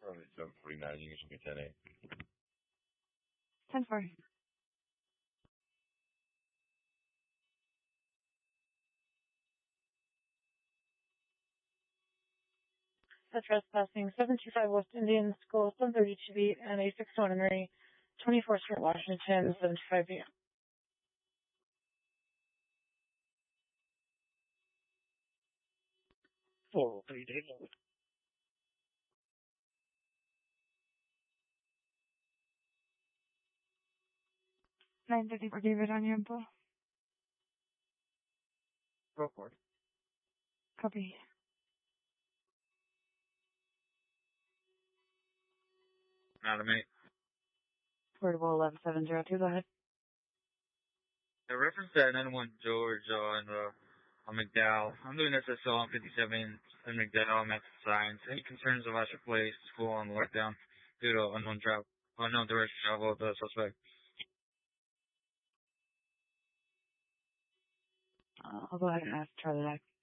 Probably 7:49. You can should be 10:08. 10:40. For trespassing, 725 West Indian School, 732B, and a 601 Henry, 24th Street, Washington, 725 p.m. Oh, pretty damn. 9:30 for David on your info. Go for it. Copy. Not a mate. Portable 11702, go ahead. The reference to 91 George on McDowell. I'm doing SSL on 57 in McDowell, Math Science. Any concerns of I should place school on lockdown due to unknown direct travel of the suspect? I'll go ahead and ask Charlie that.